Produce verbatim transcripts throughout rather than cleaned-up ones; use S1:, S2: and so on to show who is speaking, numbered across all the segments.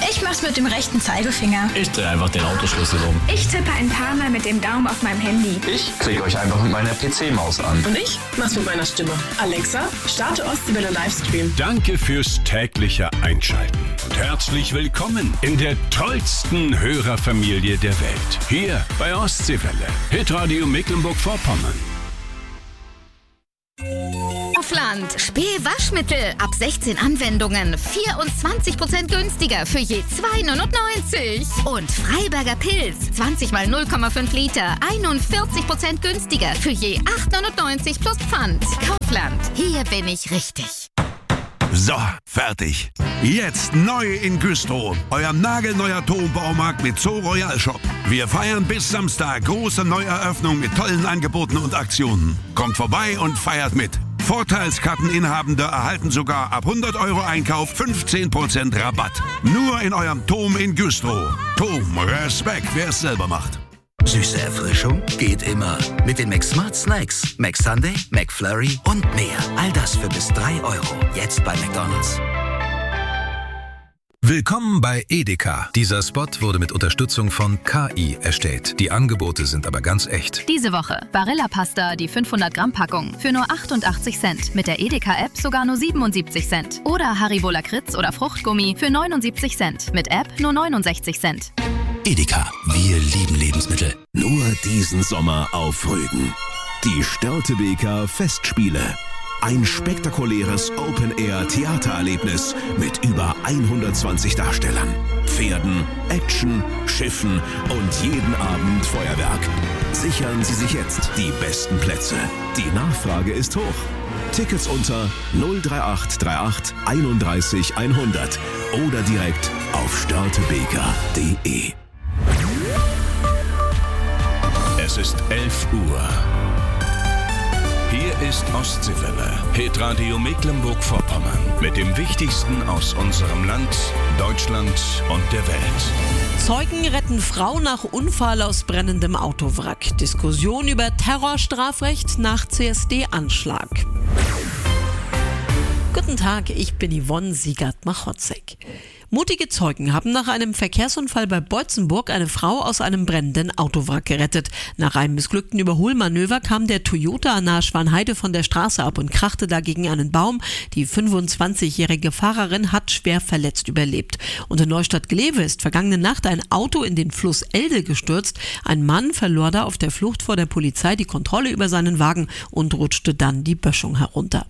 S1: Ich mach's mit dem rechten Zeigefinger.
S2: Ich drehe einfach den Autoschlüssel um.
S3: Ich tippe ein paar Mal mit dem Daumen auf meinem Handy.
S4: Ich klicke euch einfach mit meiner P C-Maus an.
S5: Und ich mach's mit meiner Stimme. Alexa, starte Ostseewelle Livestream.
S6: Danke fürs tägliche Einschalten und herzlich willkommen in der tollsten Hörerfamilie der Welt. Hier bei Ostseewelle, Hitradio Mecklenburg-Vorpommern.
S7: Kaufland. Späh-Waschmittel. Ab sechzehn Anwendungen. vierundzwanzig Prozent günstiger für je zwei neunundneunzig. Und Freiberger Pilz. zwanzig mal null Komma fünf Liter. einundvierzig Prozent günstiger für je acht neunundneunzig plus Pfand. Kaufland. Hier bin ich richtig.
S8: So, fertig. Jetzt neu in Güstrow. Euer nagelneuer Turmbaumarkt mit Zoo Royal Shop. Wir feiern bis Samstag große Neueröffnung mit tollen Angeboten und Aktionen. Kommt vorbei und feiert mit. Vorteilskarteninhabende erhalten sogar ab hundert Euro Einkauf fünfzehn Prozent Rabatt. Nur in eurem Tom in Güstrow. Tom, Respekt, wer es selber macht.
S9: Süße Erfrischung geht immer. Mit den McSmart Snacks. McSunday, McFlurry und mehr. All das für bis drei Euro. Jetzt bei McDonald's.
S10: Willkommen bei Edeka. Dieser Spot wurde mit Unterstützung von K I erstellt. Die Angebote sind aber ganz echt.
S11: Diese Woche Barilla-Pasta, die fünfhundert Gramm Packung für nur achtundachtzig Cent. Mit der Edeka-App sogar nur siebenundsiebzig Cent. Oder Haribo Lakritz oder Fruchtgummi für neunundsiebzig Cent. Mit App nur neunundsechzig Cent.
S12: Edeka, wir lieben Lebensmittel. Nur diesen Sommer auf Rügen. Die Störtebeker Festspiele. Ein spektakuläres Open-Air-Theatererlebnis mit über hundertzwanzig Darstellern, Pferden, Action, Schiffen und jeden Abend Feuerwerk. Sichern Sie sich jetzt die besten Plätze. Die Nachfrage ist hoch. Tickets unter null drei acht drei acht einunddreißig hundert oder direkt auf störtebeker punkt de.
S6: Es ist elf Uhr. Hier ist Ostseewelle, Hitradio Mecklenburg-Vorpommern mit dem Wichtigsten aus unserem Land, Deutschland und der Welt.
S13: Zeugen retten Frau nach Unfall aus brennendem Autowrack. Diskussion über Terrorstrafrecht nach C S D-Anschlag. Guten Tag, ich bin Yvonne Siegert-Machotzek. Mutige Zeugen haben nach einem Verkehrsunfall bei Beutzenburg eine Frau aus einem brennenden Autowrack gerettet. Nach einem missglückten Überholmanöver kam der Toyota nahe Schwanheide von der Straße ab und krachte dagegen einen Baum. Die fünfundzwanzigjährige Fahrerin hat schwer verletzt überlebt. Und in Neustadt-Glewe ist vergangene Nacht ein Auto in den Fluss Elde gestürzt. Ein Mann verlor da auf der Flucht vor der Polizei die Kontrolle über seinen Wagen und rutschte dann die Böschung herunter.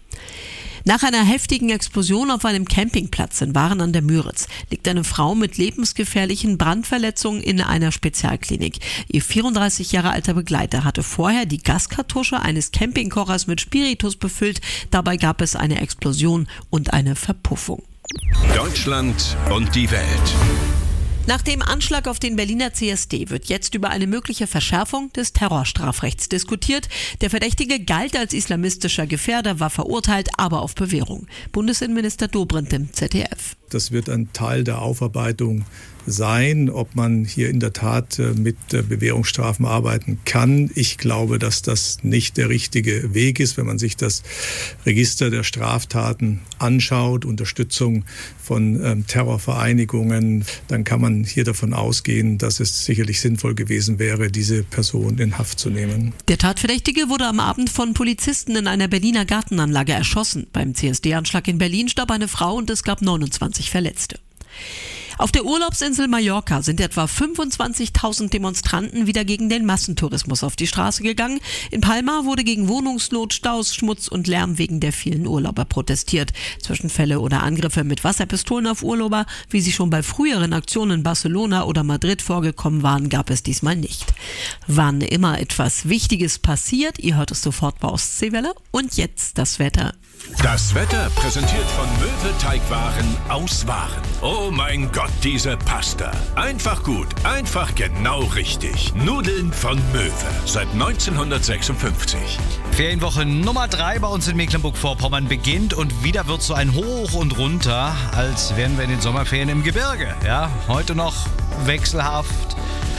S13: Nach einer heftigen Explosion auf einem Campingplatz in Waren an der Müritz liegt eine Frau mit lebensgefährlichen Brandverletzungen in einer Spezialklinik. Ihr vierunddreißig Jahre alter Begleiter hatte vorher die Gaskartusche eines Campingkochers mit Spiritus befüllt. Dabei gab es eine Explosion und eine Verpuffung.
S6: Deutschland und die Welt.
S13: Nach dem Anschlag auf den Berliner C S D wird jetzt über eine mögliche Verschärfung des Terrorstrafrechts diskutiert. Der Verdächtige galt als islamistischer Gefährder, war verurteilt, aber auf Bewährung. Bundesinnenminister Dobrindt im Z D F.
S14: Das wird ein Teil der Aufarbeitung sein, ob man hier in der Tat mit Bewährungsstrafen arbeiten kann. Ich glaube, dass das nicht der richtige Weg ist, wenn man sich das Register der Straftaten anschaut, Unterstützung von ähm, Terrorvereinigungen, dann kann man hier davon ausgehen, dass es sicherlich sinnvoll gewesen wäre, diese Person in Haft zu nehmen.
S13: Der Tatverdächtige wurde am Abend von Polizisten in einer Berliner Gartenanlage erschossen. Beim C S D-Anschlag in Berlin starb eine Frau und es gab neunundzwanzig Verletzte. Auf der Urlaubsinsel Mallorca sind etwa fünfundzwanzigtausend Demonstranten wieder gegen den Massentourismus auf die Straße gegangen. In Palma wurde gegen Wohnungsnot, Staus, Schmutz und Lärm wegen der vielen Urlauber protestiert. Zwischenfälle oder Angriffe mit Wasserpistolen auf Urlauber, wie sie schon bei früheren Aktionen in Barcelona oder Madrid vorgekommen waren, gab es diesmal nicht. Wann immer etwas Wichtiges passiert, ihr hört es sofort bei Ostseewelle. Und jetzt das Wetter.
S6: Das Wetter präsentiert von Möwe Teigwaren aus Waren. Oh mein Gott, diese Pasta. Einfach gut, einfach genau richtig. Nudeln von Möwe. Seit neunzehnhundertsechsundfünfzig.
S15: Ferienwoche Nummer drei bei uns in Mecklenburg-Vorpommern beginnt und wieder wird so ein Hoch und Runter, als wären wir in den Sommerferien im Gebirge. Ja, heute noch wechselhaft.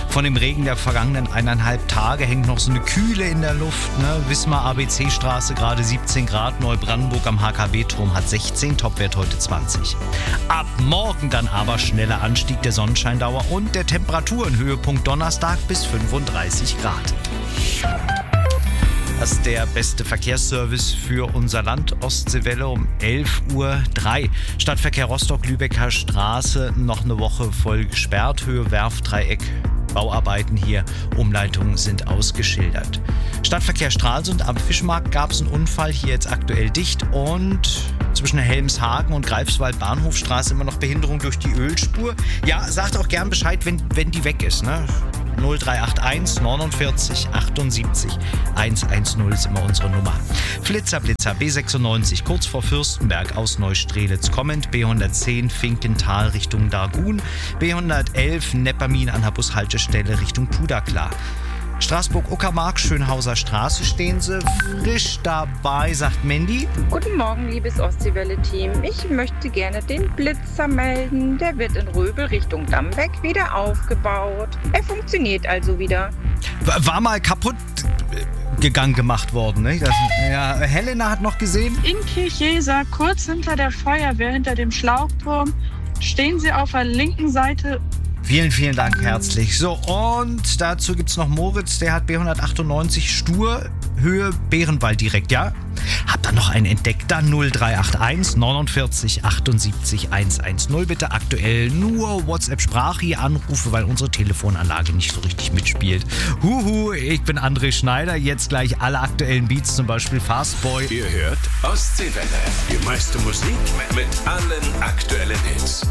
S15: Von dem Regen der vergangenen eineinhalb Tage hängt noch so eine Kühle in der Luft. Ne? Wismar A B C-Straße gerade siebzehn Grad, Neubrandenburg am H K W-Turm hat sechzehn, Topwert heute zwanzig. Ab morgen dann aber schneller Anstieg der Sonnenscheindauer und der Temperaturenhöhepunkt Donnerstag bis fünfunddreißig Grad. Das ist der beste Verkehrsservice für unser Land. Ostseewelle um elf Uhr drei. Stadtverkehr Rostock-Lübecker Straße noch eine Woche voll gesperrt. Höhe Werftdreieck. Bauarbeiten hier. Umleitungen sind ausgeschildert. Stadtverkehr Stralsund am Fischmarkt gab es einen Unfall. Hier jetzt aktuell dicht. Und zwischen Helmshagen und Greifswald Bahnhofstraße immer noch Behinderung durch die Ölspur. Ja, sagt auch gern Bescheid, wenn, wenn die weg ist, ne? null drei acht eins neunundvierzig achtundsiebzig hundertzehn ist immer unsere Nummer. Flitzerblitzer B sechsundneunzig kurz vor Fürstenberg aus Neustrelitz kommend, B hundertzehn Finkental Richtung Dargun, B hundertelf Neppermin an der Bushaltestelle Richtung Puderklar. Straßburg-Uckermark, Schönhauser Straße stehen sie. Frisch dabei, sagt Mandy.
S16: Guten Morgen, liebes Ostseewelle-Team. Ich möchte gerne den Blitzer melden. Der wird in Röbel Richtung Dammbeck wieder aufgebaut. Er funktioniert also wieder.
S15: War mal kaputt gegangen gemacht worden, ne? Das, ja, Helena hat noch gesehen.
S17: In Kirchjesa, kurz hinter der Feuerwehr, hinter dem Schlauchturm, stehen sie auf der linken Seite.
S15: Vielen, vielen Dank herzlich. So, und dazu gibt es noch Moritz, der hat B hundertachtundneunzig Stur, Höhe Bärenwald direkt, ja? Habt ihr noch einen entdeckt? Dann null drei acht eins neunundvierzig achtundsiebzig hundertzehn. Bitte aktuell nur WhatsApp-Sprache hier anrufe, weil unsere Telefonanlage nicht so richtig mitspielt. Huhu, ich bin André Schneider. Jetzt gleich alle aktuellen Beats, zum Beispiel Fastboy.
S6: Ihr hört Ostseewelle. Die meiste Musik mit allen aktuellen Hits.